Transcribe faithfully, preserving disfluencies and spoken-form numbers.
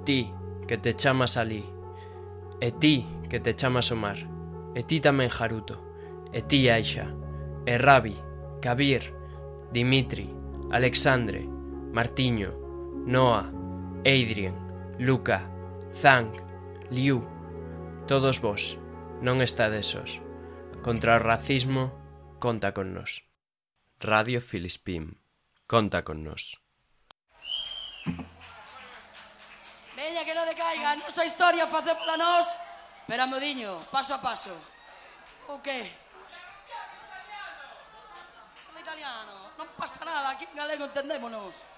ti, que te chamas Alí, e ti, que te chamas Omar, e ti tamén Haruto, e ti Aisha, e Rabi, Kabir, Dimitri, Alexandre, Martiño, Noah, Adrien, Luca, Zhang, Liu, todos vos, non estades sós. Contra o racismo, conta con nós. Radio Filispín, conta con nós. Veña, que non decaiga, a nosa historia facémola nós, pero a modiño, paso a paso. O que? Fala italiano, non pasa nada, aquí en galego entendémonos.